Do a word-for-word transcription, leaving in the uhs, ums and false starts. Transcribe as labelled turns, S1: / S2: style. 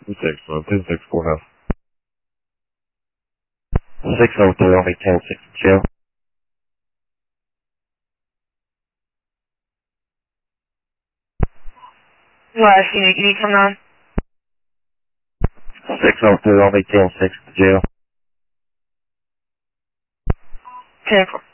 S1: six, uh, ten six courthouse.
S2: six oh three, I'll be ten six jail.
S3: What, can you, can you come on?
S2: six oh three, I'll be ten six jail.
S3: ten four.